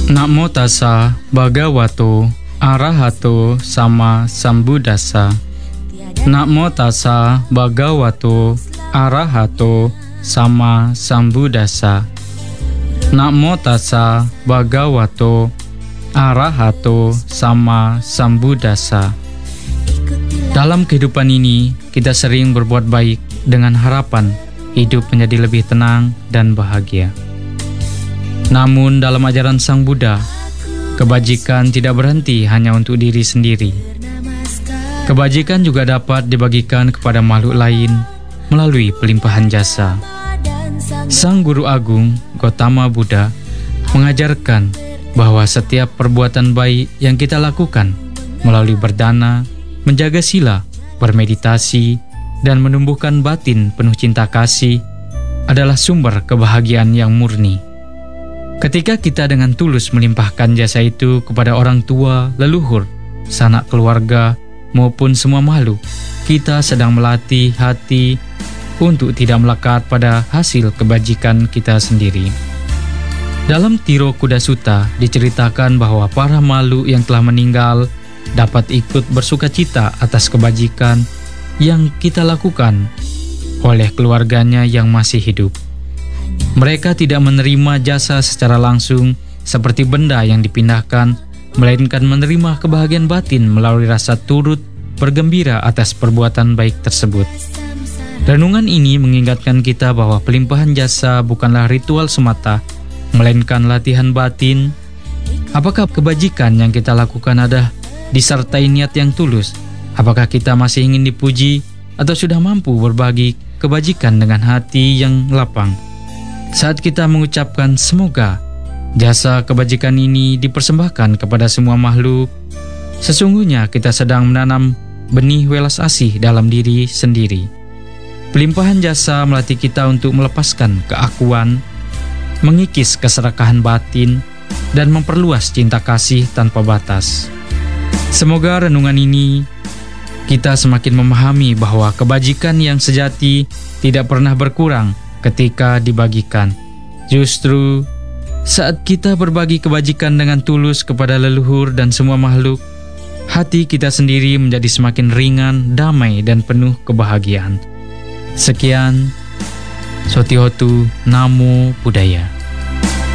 Namo tassa bhagavato arahato sama sambuddhassa. Namo tassa bhagavato arahato sama sambuddhassa. Namo tassa bhagavato arahato sama sambuddhassa. Dalam kehidupan ini, kita sering berbuat baik dengan harapan hidup menjadi lebih tenang dan bahagia. Namun dalam ajaran Sang Buddha, kebajikan tidak berhenti hanya untuk diri sendiri. Kebajikan juga dapat dibagikan kepada makhluk lain melalui pelimpahan jasa. Sang Guru Agung Gautama Buddha mengajarkan bahwa setiap perbuatan baik yang kita lakukan melalui berdana, menjaga sila, bermeditasi, dan menumbuhkan batin penuh cinta kasih adalah sumber kebahagiaan yang murni. Ketika kita dengan tulus melimpahkan jasa itu kepada orang tua, leluhur, sanak keluarga, maupun semua makhluk, kita sedang melatih hati untuk tidak melekat pada hasil kebajikan kita sendiri. Dalam Tiro Kuda Sutta diceritakan bahwa para makhluk yang telah meninggal dapat ikut bersukacita atas kebajikan yang kita lakukan oleh keluarganya yang masih hidup. Mereka tidak menerima jasa secara langsung seperti benda yang dipindahkan, melainkan menerima kebahagiaan batin melalui rasa turut bergembira atas perbuatan baik tersebut. Renungan ini mengingatkan kita bahwa pelimpahan jasa bukanlah ritual semata, melainkan latihan batin. Apakah kebajikan yang kita lakukan ada disertai niat yang tulus? Apakah kita masih ingin dipuji atau sudah mampu berbagi kebajikan dengan hati yang lapang? Saat kita mengucapkan semoga jasa kebajikan ini dipersembahkan kepada semua makhluk, sesungguhnya kita sedang menanam benih welas asih dalam diri sendiri. Pelimpahan jasa melatih kita untuk melepaskan keakuan, mengikis keserakahan batin, dan memperluas cinta kasih tanpa batas. Semoga renungan ini kita semakin memahami bahwa kebajikan yang sejati tidak pernah berkurang ketika dibagikan. Justru saat kita berbagi kebajikan dengan tulus kepada leluhur dan semua makhluk, hati kita sendiri menjadi semakin ringan, damai, dan penuh kebahagiaan. Sekian, Sotihotu Namo Buddhaya.